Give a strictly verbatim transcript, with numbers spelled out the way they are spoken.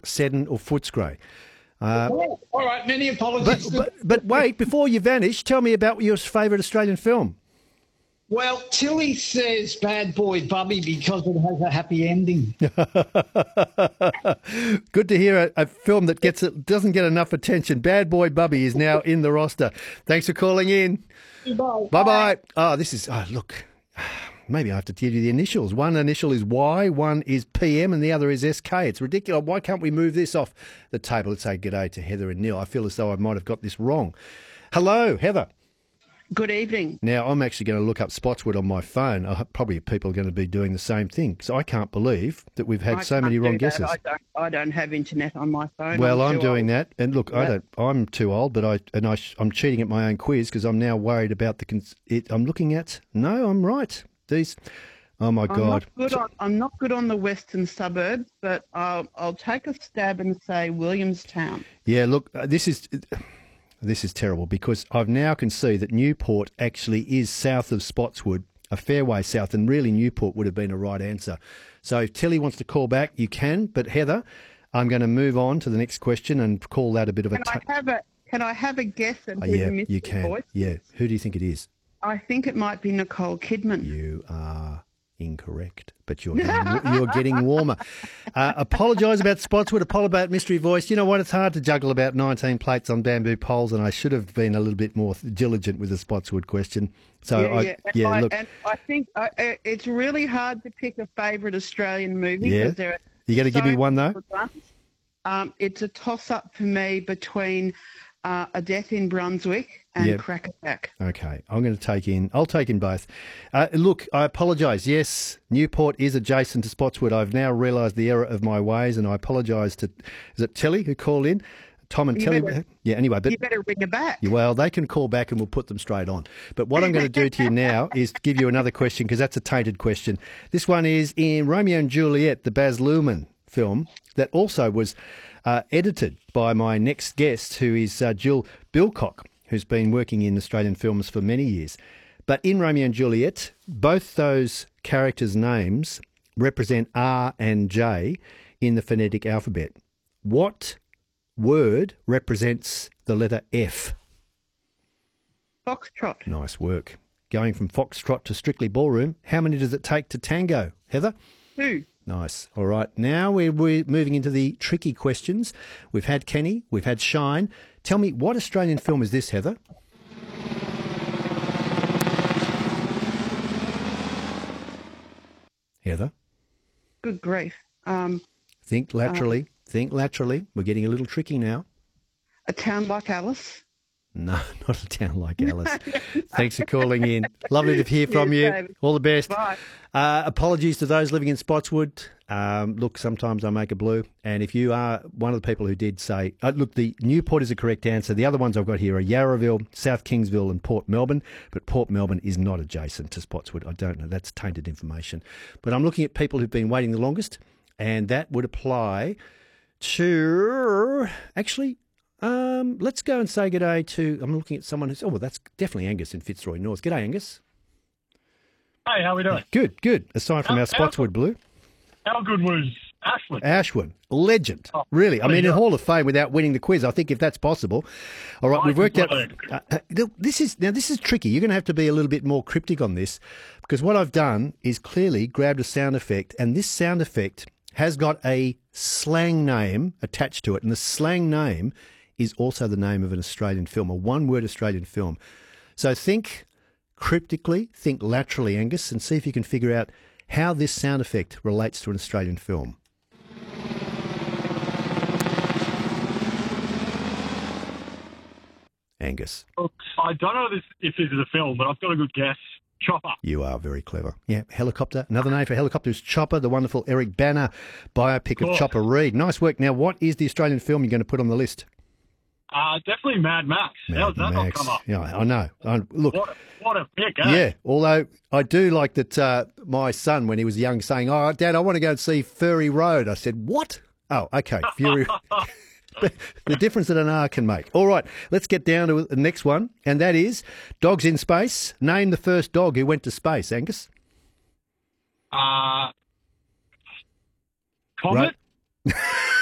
Seddon or Footscray. Uh, oh, all right, many apologies. but, but, but wait, before you vanish, tell me about your favourite Australian film. Well, Tilly says Bad Boy Bubby because it has a happy ending. Good to hear a, a film that gets it doesn't get enough attention. Bad Boy Bubby is now in the roster. Thanks for calling in. Bye. Bye-bye. Oh, this is... Oh, look... Maybe I have to give you the initials. One initial is Y, one is P M, and the other is S K. It's ridiculous. Why can't we move this off the table? Let's say g'day to Heather and Neil. I feel as though I might have got this wrong. Hello, Heather. Good evening. Now, I'm actually going to look up Spotswood on my phone. Uh, probably people are going to be doing the same thing. So I can't believe that we've had I so many wrong do that. guesses. I don't, I don't have internet on my phone. Well, I'm, I'm doing old. that. And look, I don't. I'm too old, but I and I, I'm cheating at my own quiz because I'm now worried about the... Cons- it, I'm looking at... No, I'm right. These... Oh, my I'm God. Not good on, I'm not good on the western suburbs, but I'll, I'll take a stab and say Williamstown. Yeah, look, uh, this is this is terrible because I've now can see that Newport actually is south of Spotswood, a fair way south, and really Newport would have been a right answer. So if Tilly wants to call back, you can. But Heather, I'm going to move on to the next question and call that a bit of a... Can I have a Can I have a guess at Oh, who yeah, the mystery you can. voice Yeah. is? Who do you think it is? I think it might be Nicole Kidman. You are incorrect, but you're getting, you're getting warmer. Uh, apologise about Spotswood, apologise about Mystery Voice. You know what? It's hard to juggle about nineteen plates on bamboo poles, and I should have been a little bit more diligent with the Spotswood question. So, yeah, I, yeah. And yeah I, look. and I think I, I- it's really hard to pick a favourite Australian movie. Yeah. 'Cause there are You got to give so me one, though? good ones. Um, it's a toss-up for me between uh, A Death in Brunswick and Yep. Crack-a-Pack. Okay, I'm going to take in. I'll take in both. Uh, look, I apologise. Yes, Newport is adjacent to Spotswood. I've now realised the error of my ways, and I apologise to. Is it Telly who called in? Tom and You Telly. better- yeah. Anyway, but You better ring her back. well, they can call back and we'll put them straight on. But what I'm going to do to you now is give you another question because that's a tainted question. This one is in Romeo and Juliet, the Baz Luhrmann film that also was uh, edited by my next guest, who is uh, Jill Bilcock, who's been working in Australian films for many years. But in Romeo and Juliet, both those characters' names represent R and J in the phonetic alphabet. What word represents the letter F? Foxtrot. Nice work. Going from foxtrot to strictly ballroom, how many does it take to tango, Heather? Two. Nice. All right. Now we're, we're moving into the tricky questions. We've had Kenny. We've had Shine. Tell me, what Australian film is this, Heather? Heather? Good grief. Um, Think laterally. Think laterally. We're getting a little tricky now. A Town Like Alice. No, not a town like Alice. Thanks for calling in. Lovely to hear from Yes, you. David. All the best. Bye. Uh, apologies to those living in Spotswood. Um, look, sometimes I make a blue. And if you are one of the people who did say, uh, look, the Newport is a correct answer. The other ones I've got here are Yarraville, South Kingsville and Port Melbourne. But Port Melbourne is not adjacent to Spotswood. I don't know. That's tainted information. But I'm looking at people who've been waiting the longest. And that would apply to... Actually... Um, let's go and say g'day to, I'm looking at someone who's, oh, well, that's definitely Angus in Fitzroy North. G'day, Angus. Hey, how we doing? Good, good. Aside from How- our Spotswood Blue. How good was Ashwood? Ashwin, legend, Oh, really. I mean, in yeah. Hall of Fame without winning the quiz, I think if that's possible. All right, I we've worked out. completely agree. Uh, uh, look, this is now this is tricky. You're going to have to be a little bit more cryptic on this because what I've done is clearly grabbed a sound effect, and this sound effect has got a slang name attached to it, and the slang name is also the name of an Australian film, a one-word Australian film. So think cryptically, think laterally, Angus, and see if you can figure out how this sound effect relates to an Australian film. Angus. Look, I don't know this, if this is a film, but I've got a good guess. Chopper. You are very clever. Yeah, Helicopter. Another name for helicopter is Chopper, the wonderful Eric Banner biopic of Cool. Chopper Reed. Nice work. Now, what is the Australian film you're going to put on the list? Uh, definitely Mad Max. How's that not Max. come up? Yeah, I know. I, look, What, what a pick, eh? yeah, although I do like that uh, my son, when he was young, saying, oh, Dad, I want to go and see Furry Road. I said, what? Oh, okay, Fury. The difference that an R can make. All right, let's get down to the next one, and that is Dogs in Space. Name the first dog who went to space, Angus. Uh, Comet?